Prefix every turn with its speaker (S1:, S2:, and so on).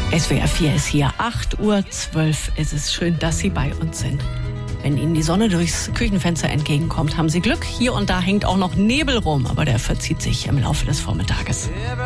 S1: SWR 4 ist hier, 8:12 Uhr. Es ist schön, dass Sie bei uns sind. Wenn Ihnen die Sonne durchs Küchenfenster entgegenkommt, haben Sie Glück. Hier und da hängt auch noch Nebel rum, aber der verzieht sich im Laufe des Vormittages.